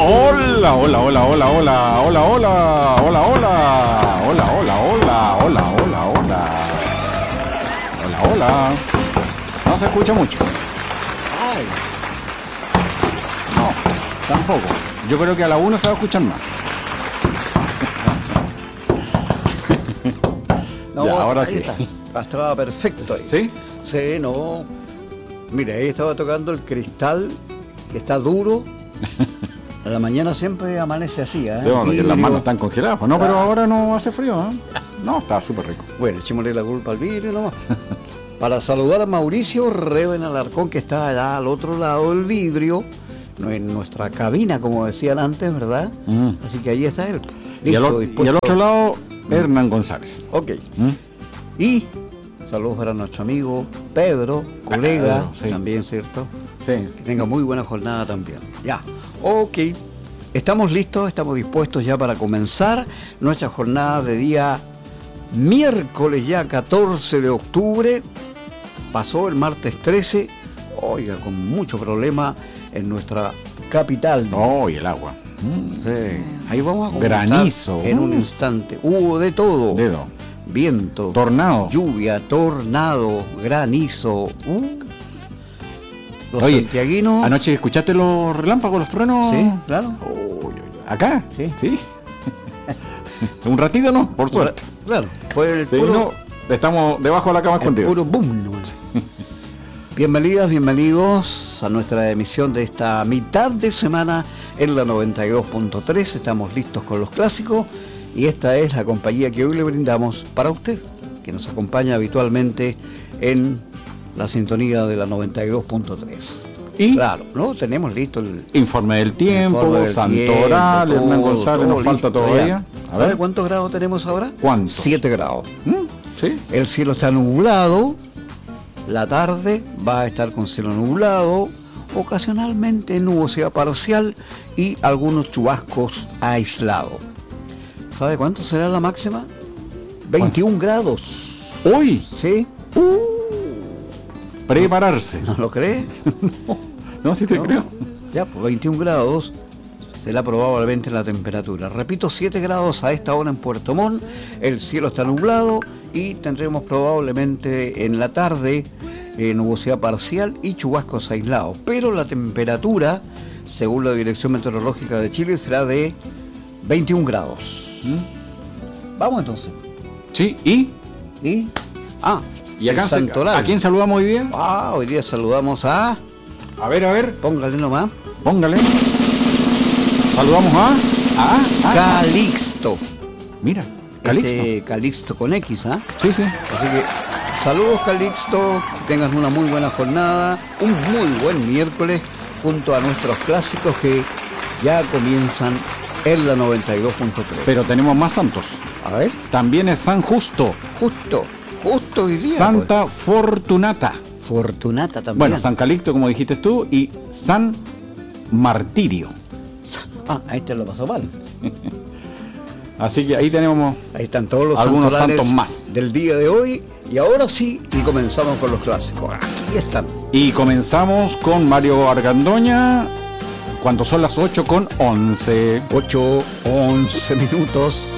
Hola, hola, hola, hola, hola, hola, hola, hola, hola, hola, hola, hola, hola, hola, hola. Hola, hola. No se escucha mucho. Ay, No, tampoco. Yo creo que a la 1 se va a escuchar más. no, Ya, ahora ahí sí. estaba perfecto ahí. ¿Sí? Sí, no. Mira, ahí estaba tocando el cristal, que está duro. A la mañana siempre amanece así, ¿eh? Sí, bueno, que las Vidrio. manos están congeladas. Pues no, pero ahora no hace frío, ¿eh? No, está súper rico. Bueno, echémosle la culpa al vidrio nomás. Para saludar a Mauricio Reven Alarcón, que está allá al otro lado del vidrio, no en nuestra cabina, como decían antes, ¿verdad? Así que ahí está él. Y al dispuesto. otro lado, Hernán González. Ok. Y saludos para nuestro amigo Pedro, colega, Pedro, sí. también, ¿cierto? Sí. Que tenga muy buena jornada también. Ya. Ok. Estamos listos, estamos dispuestos ya para comenzar nuestra jornada de día miércoles ya 14 de octubre. Pasó el martes 13, oiga, con mucho problema en nuestra capital. Oh, y el agua. Sí. Ahí vamos a comentar Granizo. en un instante. Hubo de todo. Dedo. Viento, Tornado. lluvia, tornado, granizo. Los Oye, santiaguinos. Anoche escuchaste los relámpagos, los truenos. Sí, claro. ¿Acá? Sí. Sí. Un ratito no, por suerte. Claro, fue el Sí, puro, no, estamos debajo de la cama el escondidos. puro boom. ¿No? Bienvenidas, bienvenidos a nuestra emisión de esta mitad de semana en la 92.3. Estamos listos con los clásicos y esta es la compañía que hoy le brindamos para usted, que nos acompaña habitualmente en la sintonía de la 92.3. Y claro, ¿no? Tenemos listo el informe del tiempo, informe del Santoral, tiempo, Hernán González, nos listo, falta todavía. ya. A ¿Sabe ver, cuántos grados tenemos ahora? ¿cuántos? 7 grados. ¿sí? El cielo está nublado. La tarde va a estar con cielo nublado, ocasionalmente nubosidad parcial y algunos chubascos aislados. ¿Sabe cuánto será la máxima? 21 grados. Hoy, ¿Sí? prepararse. ¿No lo cree? No, sí te No. creo. Ya, pues 21 grados será probablemente la temperatura. Repito, 7 grados a esta hora en Puerto Montt. El cielo está nublado y tendremos probablemente en la tarde nubosidad parcial y chubascos aislados. Pero la temperatura, según la Dirección Meteorológica de Chile, será de 21 grados. Vamos entonces. Sí, y el acá Santoral. ¿a quién saludamos hoy día? Hoy día saludamos a... A ver, Póngale nomás. póngale. Saludamos a Calixto. Mira, Calixto. Calixto con X, ¿ah? Sí, sí. Así que saludos, Calixto, que tengas una muy buena jornada, un muy buen miércoles junto a nuestros clásicos que ya comienzan en la 92.3. Pero tenemos más santos. A ver, También es San Justo, justo hoy día. Santa Fortunata. pues. Fortunata también. Bueno, San Calixto, como dijiste tú, y San Martirio. Ahí te lo pasó mal. Así que ahí tenemos Ahí están todos los algunos santorales santos más. del día de hoy. Y ahora sí, y comenzamos con los clásicos. Aquí están. Y comenzamos con Mario Argandoña, cuando son las 8:11. 8, 11 minutos.